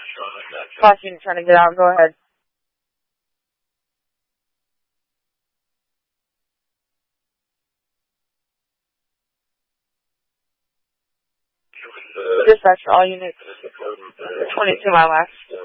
Class unit trying to get out. Go ahead. Dispatch for all units. 22 my last.